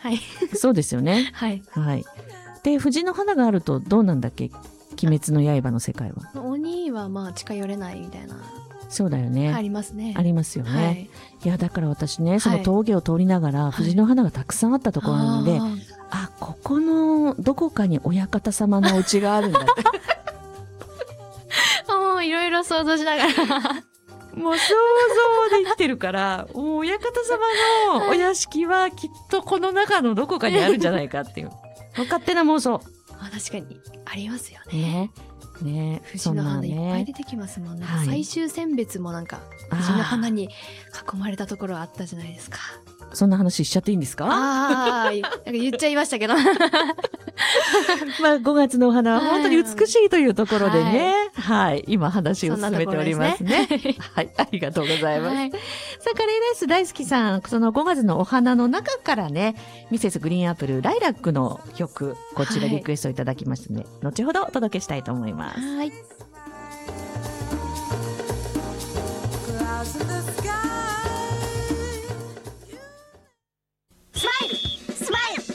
はい。 そうですよね。 はい。 はい。で、藤の花があるとどうなんだっけ？鬼滅の刃の世界は。 鬼はまあ近寄れないみたいな。 そうだよね。 ありますね。 ありますよね。 はい。 いや、だから私ね、 いその峠を通りながら、藤の花がたくさんあったところなので、ここのどこかにお館様のお家があるんだって。 もういろいろ想像しながら。 もう想像で生きてるから、もうお館様のお屋敷はきっとこの中のどこかにあるんじゃないかっていう。勝手な妄想。 確かに、ありますよね。 ね。 藤の花いっぱい出てきますもんね。最終選別もなんか、藤の花に囲まれたところあったじゃないですか。 そんな話しちゃっていいんですか？ なんか言っちゃいましたけど。 まあ5月のお花は本当に美しいというところでね、はい、今話を進めておりますね。はい、ありがとうございます。さあ、カレーライス大好きさん、その5月のお花の中からね、ミセスグリーンアップルライラックの曲、こちらリクエストいただきましたね。後ほどお届けしたいと思います。 はい。